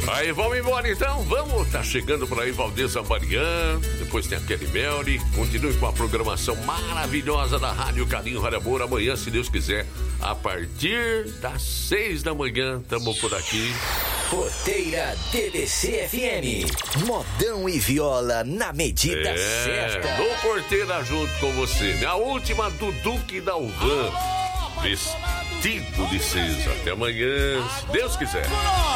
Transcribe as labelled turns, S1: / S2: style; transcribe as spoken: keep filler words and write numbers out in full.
S1: Aí, vamos embora então, vamos, tá chegando por aí Valdeza Marian, depois tem a Kelly Melry, continue com a programação maravilhosa da Rádio Carinho, Rádio Amor, amanhã, se Deus quiser, a partir das seis da manhã, tamo por aqui.
S2: Porteira D B C F M, modão e viola na medida
S1: é,
S2: certa.
S1: Do Porteira junto com você, minha última do Duque da Uvan, vestido de cinza, até amanhã, se Deus quiser.